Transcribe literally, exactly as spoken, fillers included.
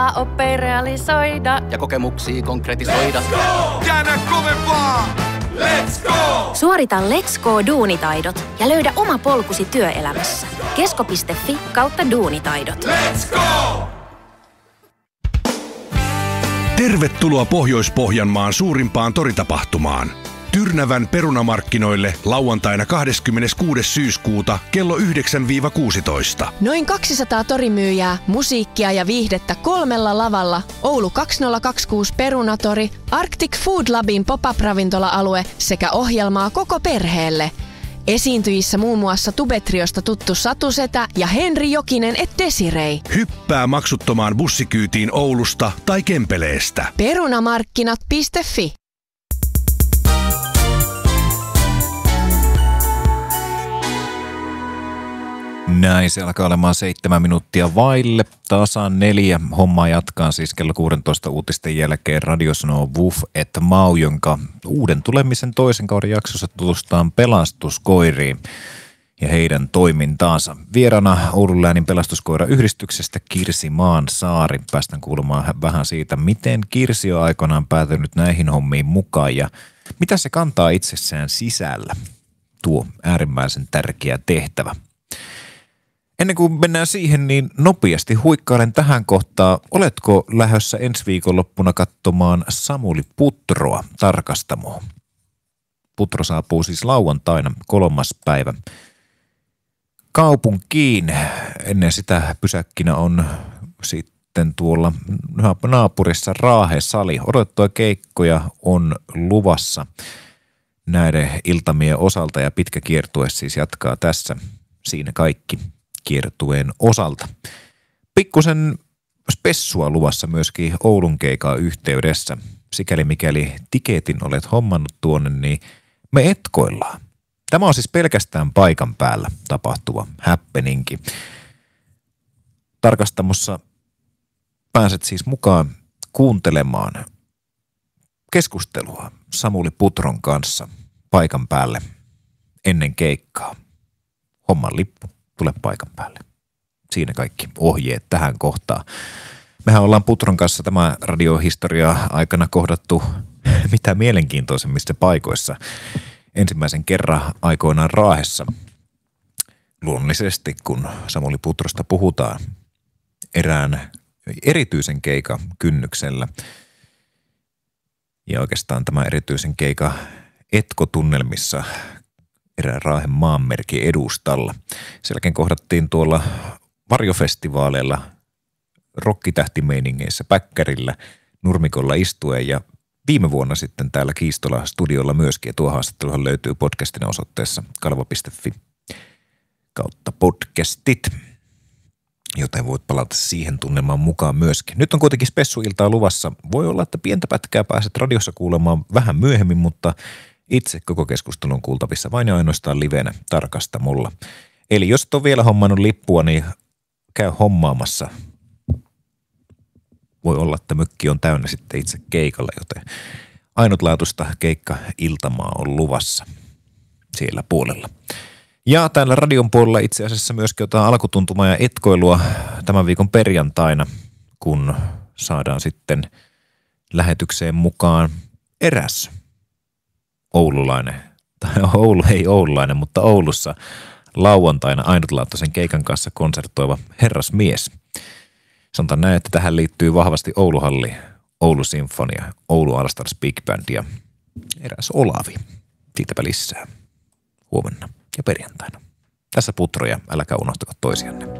Oppei realisoida ja kokemuksia konkretisoida. Jäädä kovempaa! Let's go! Suorita Let's Go -duunitaidot ja löydä oma polkusi työelämässä. kesko piste fi kautta duunitaidot. Let's go! Tervetuloa Pohjois-Pohjanmaan suurimpaan toritapahtumaan. Tyrnävän perunamarkkinoille lauantaina kahdeskymmeneskuudes syyskuuta kello yhdeksän kuusitoista. Noin kaksisataa torimyyjää, musiikkia ja viihdettä kolmella lavalla. Oulu kaksituhattakaksikymmentäkuusi Perunatori, Arctic Food Labin pop-up-ravintola-alue sekä ohjelmaa koko perheelle. Esiintyjissä muun muassa Tubetriosta tuttu Satu Setä ja Henri Jokinen et Desirei. Hyppää maksuttomaan bussikyytiin Oulusta tai Kempeleestä. Perunamarkkinat piste fi. Näin, se alkaa olemaan seitsemän minuuttia vaille. Tasan neljä. Hommaa jatkaa siis kello kuusitoista uutisten jälkeen. Radio sanoo Woof et Mau, jonka uuden tulemisen toisen kauden jaksossa tutustaan pelastuskoiriin ja heidän toimintaansa. Vieraana Oulun läänin pelastuskoirayhdistyksestä Kirsi Maansaari. Päästään kuulemaan vähän siitä, miten Kirsi on aikoinaan päätynyt näihin hommiin mukaan ja mitä se kantaa itsessään sisällä. Tuo äärimmäisen tärkeä tehtävä. Ennen kuin mennään siihen, niin nopeasti huikkailen tähän kohtaan. Oletko lähdössä ensi viikonloppuna katsomaan Samuli Putroa tarkastamoon? Putro saapuu siis lauantaina kolmas päivä kaupunkiin. Ennen sitä pysäkkinä on sitten tuolla naapurissa Raahesali. Odotettua keikkoja on luvassa näiden iltamien osalta ja pitkä kiertue siis jatkaa tässä. Siinä kaikki kiertueen osalta. Pikkusen spessua luvassa myöskin Oulun keikan yhteydessä. Sikäli mikäli tiketin olet hommannut tuonne, niin me etkoillaan. Tämä on siis pelkästään paikan päällä tapahtuva happeningi. Tarkastamossa pääset siis mukaan kuuntelemaan keskustelua Samuli Putron kanssa paikan päälle ennen keikkaa. Homman lippu. Tule paikan päälle. Siinä kaikki ohjeet tähän kohtaan. Mehän ollaan Putron kanssa tämä radiohistoria aikana kohdattu mitä mielenkiintoisemmissa paikoissa. Ensimmäisen kerran aikoinaan Raahessa. Luonnollisesti, kun Samuli Putrosta puhutaan erään erityisen keikan kynnyksellä. Ja oikeastaan tämä erityisen keikan etkotunnelmissa erään Raahen maanmerkin edustalla. Sen jälkeen kohdattiin tuolla varjofestivaaleilla, rokkitähtimeiningeissä, Päkkärillä, Nurmikolla istuen ja viime vuonna sitten täällä Kiistola-studiolla myöskin. Ja tuo haastatteluhan löytyy podcastina osoitteessa kalvo piste fi kautta podcastit, joten voit palata siihen tunnelmaan mukaan myöskin. Nyt on kuitenkin spessuiltaa luvassa. Voi olla, että pientä pätkää pääset radiossa kuulemaan vähän myöhemmin, mutta itse koko keskustelu on kuultavissa vain ja ainoastaan livenä tarkastamolla. Eli jos et ole vielä hommannut lippua, niin käy hommaamassa. Voi olla, että mökki on täynnä sitten itse keikalla, joten ainutlaatuista keikka-iltamaa on luvassa siellä puolella. Ja täällä radion puolella itse asiassa myöskin jotain alkutuntumaa ja etkoilua tämän viikon perjantaina, kun saadaan sitten lähetykseen mukaan eräs oululainen, tai Oulu ei oululainen, mutta Oulussa lauantaina ainutlaatuisen keikan kanssa konsertoiva herrasmies. Sanotaan näin, että tähän liittyy vahvasti Ouluhalli, Oulu Sinfonia, Oulu All-Stars Big Band ja eräs Olavi. Siitäpä lisää huomenna ja perjantaina. Tässä Putro ja älkää unohtako toisianne.